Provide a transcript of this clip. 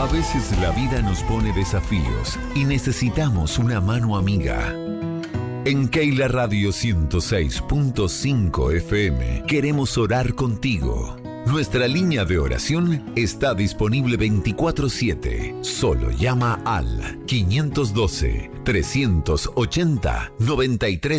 A veces la vida nos pone desafíos y necesitamos una mano amiga. En Keila Radio 106.5 FM queremos orar contigo. Nuestra línea de oración está disponible 24/7. Solo llama al 512-380-93.